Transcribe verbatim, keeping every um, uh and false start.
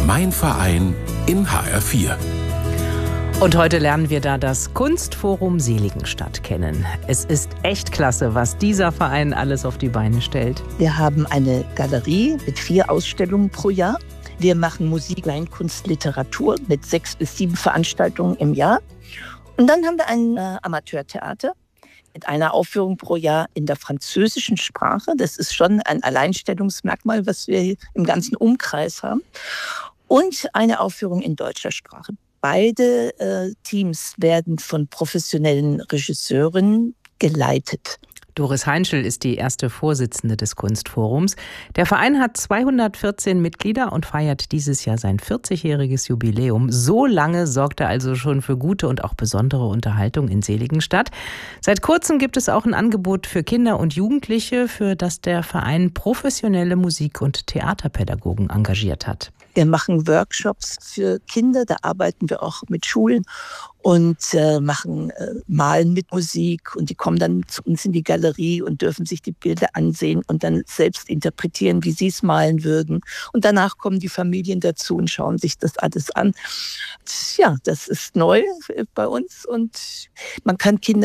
Mein Verein in H R vier. Und heute lernen wir da das Kunstforum Seligenstadt kennen. Es ist echt klasse, was dieser Verein alles auf die Beine stellt. Wir haben eine Galerie mit vier Ausstellungen pro Jahr. Wir machen Musik, Kleinkunst, Literatur mit sechs bis sieben Veranstaltungen im Jahr. Und dann haben wir ein äh, Amateurtheater mit einer Aufführung pro Jahr in der französischen Sprache. Das ist schon ein Alleinstellungsmerkmal, was wir im ganzen Umkreis haben. Und eine Aufführung in deutscher Sprache. Beide äh, Teams werden von professionellen Regisseuren geleitet. Doris Heinschel ist die erste Vorsitzende des Kunstforums. Der Verein hat zweihundertvierzehn Mitglieder und feiert dieses Jahr sein vierzigjähriges Jubiläum. So lange sorgt er also schon für gute und auch besondere Unterhaltung in Seligenstadt. Seit kurzem gibt es auch ein Angebot für Kinder und Jugendliche, für das der Verein professionelle Musik- und Theaterpädagogen engagiert hat. Wir machen Workshops für Kinder, da arbeiten wir auch mit Schulen und äh, machen äh, Malen mit Musik. Und die kommen dann zu uns in die Galerie und dürfen sich die Bilder ansehen und dann selbst interpretieren, wie sie es malen würden. Und danach kommen die Familien dazu und schauen sich das alles an. Ja, das ist neu bei uns und man kann Kinder